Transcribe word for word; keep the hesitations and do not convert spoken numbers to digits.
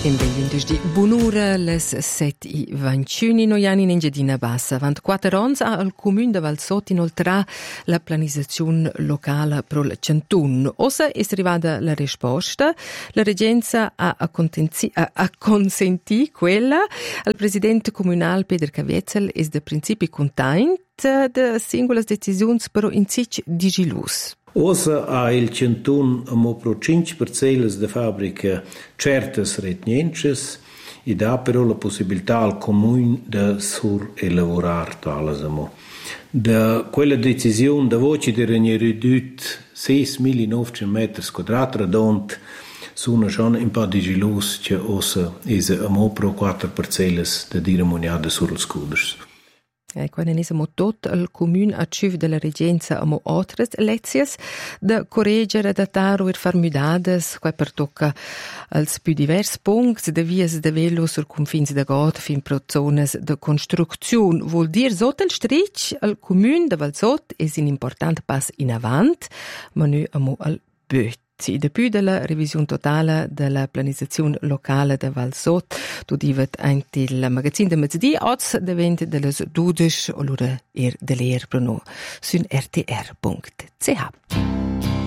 in benvinti di Bunura les set i ventiuni noiani in Engiadina Bassa. ventiquattro ans al Comune de Valsot inoltre la pianificazione locale pro il Cantun. Ossa è arrivata la risposta. La Regenza ha, ha, ha consentito quella. Il presidente comunale Peter Cavietzel è da principi contento de singole decisioni però in sich digilus. Osa ha il Cantun amo pro cinque parcelle de fabbrica certes retniences e dà però la possibilità al comune de sur e lavorare talas amo. Da quella decisione da voce di ridut seismilanovecento metri quadrati radont sono già un po' di gelus che osa is amo pro quattro parcelle de diramoniade sur els cuders. E quando ne siamo tot il comune a civ della Regenza amo altres lezias da correggere da taro e farmudades qua per tocca als più divers punts de vias de velo sur confins de got fin pro zones de construczione vuol dir sotto il strich il comune de Valsot è un important pass in avant ma nu amo al böt. Sì, dopo della revisione totale della pianificazione locale de Valsot, tu divet anche il magazzino de mezzodì, oggi diventa delle dodici, allora er dell'er prono su r t r punto c h.